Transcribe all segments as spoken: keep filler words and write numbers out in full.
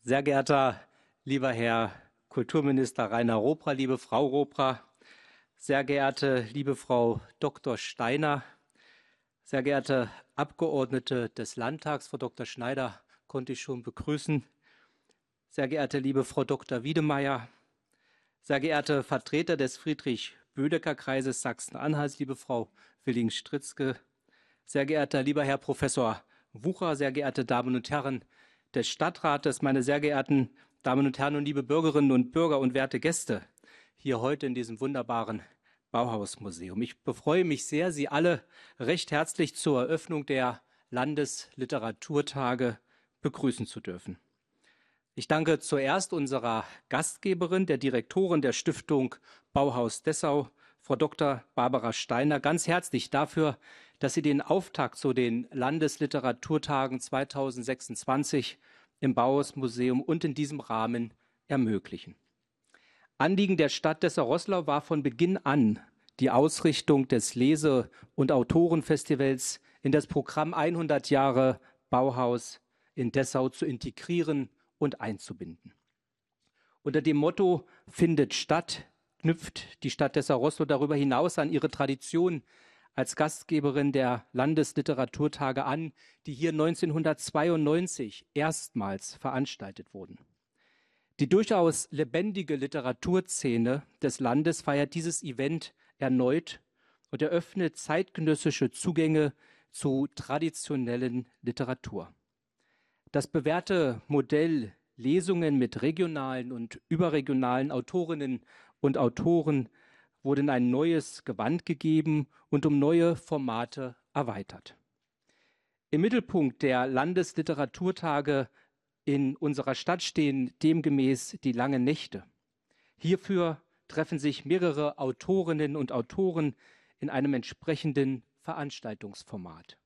Sehr geehrter lieber Herr Kulturminister Rainer Ropra, liebe Frau Ropra, sehr geehrte liebe Frau Doktor Steiner, sehr geehrte Abgeordnete des Landtags, Frau Doktor Schneider konnte ich schon begrüßen, sehr geehrte liebe Frau Doktor Wiedemeyer, sehr geehrte Vertreter des Friedrich-Bödecker-Kreises Sachsen-Anhalts, liebe Frau Willing-Stritzke, sehr geehrter lieber Herr Professor Wucher, sehr geehrte Damen und Herren des Stadtrates, meine sehr geehrten Damen und Herren und liebe Bürgerinnen und Bürger und werte Gäste hier heute in diesem wunderbaren Bauhausmuseum. Ich befreue mich sehr, Sie alle recht herzlich zur Eröffnung der Landesliteraturtage begrüßen zu dürfen. Ich danke zuerst unserer Gastgeberin, der Direktorin der Stiftung Bauhaus Dessau, Frau Doktor Barbara Steiner, ganz herzlich dafür, dass sie den Auftakt zu den Landesliteraturtagen zweitausendsechsundzwanzig im Bauhausmuseum und in diesem Rahmen ermöglichen. Anliegen der Stadt Dessau-Roßlau war von Beginn an, die Ausrichtung des Lese- und Autorenfestivals in das Programm hundert Jahre Bauhaus in Dessau zu integrieren und einzubinden. Unter dem Motto "Findet statt" knüpft die Stadt Dessau-Roßlau darüber hinaus an ihre Tradition als Gastgeberin der Landesliteraturtage an, die hier neunzehnhundertzweiundneunzig erstmals veranstaltet wurden. Die durchaus lebendige Literaturszene des Landes feiert dieses Event erneut und eröffnet zeitgenössische Zugänge zu traditionellen Literatur. Das bewährte Modell Lesungen mit regionalen und überregionalen Autorinnen und Autoren wurde in ein neues Gewand gegeben und um neue Formate erweitert. Im Mittelpunkt der Landesliteraturtage in unserer Stadt stehen demgemäß die langen Nächte. Hierfür treffen sich mehrere Autorinnen und Autoren in einem entsprechenden Veranstaltungsformat.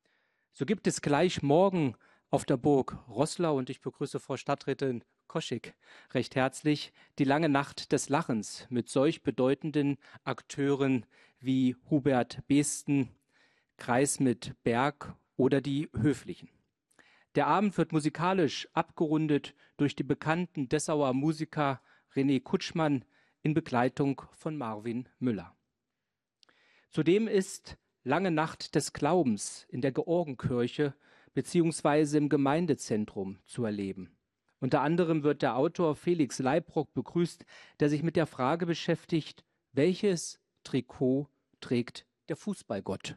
So gibt es gleich morgen auf der Burg Roßlau, und ich begrüße Frau Stadträtin Koschik recht herzlich, die lange Nacht des Lachens mit solch bedeutenden Akteuren wie Hubert Besten, Kreis mit Berg oder die Höflichen. Der Abend wird musikalisch abgerundet durch die bekannten Dessauer Musiker René Kutschmann in Begleitung von Marvin Müller. Zudem ist Lange Nacht des Glaubens in der Georgenkirche beziehungsweise im Gemeindezentrum zu erleben. Unter anderem wird der Autor Felix Leibrock begrüßt, der sich mit der Frage beschäftigt, welches Trikot trägt der Fußballgott?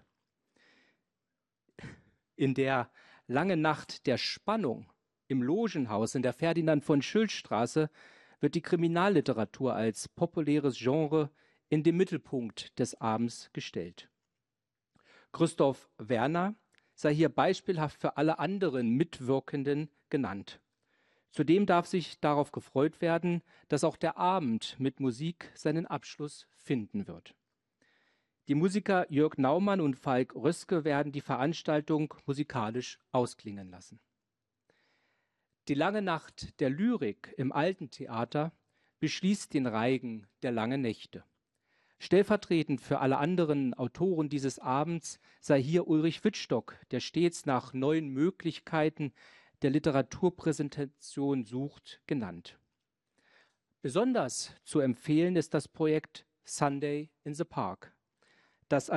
In der Lange Nacht der Spannung im Logenhaus in der Ferdinand-von-Schill-Straße wird die Kriminalliteratur als populäres Genre in den Mittelpunkt des Abends gestellt. Christoph Werner sei hier beispielhaft für alle anderen Mitwirkenden genannt. Zudem darf sich darauf gefreut werden, dass auch der Abend mit Musik seinen Abschluss finden wird. Die Musiker Jörg Naumann und Falk Röske werden die Veranstaltung musikalisch ausklingen lassen. Die Lange Nacht der Lyrik im Alten Theater beschließt den Reigen der langen Nächte. Stellvertretend für alle anderen Autoren dieses Abends sei hier Ulrich Wittstock, der stets nach neuen Möglichkeiten der Literaturpräsentation sucht, genannt. Besonders zu empfehlen ist das Projekt Sunday in the Park, das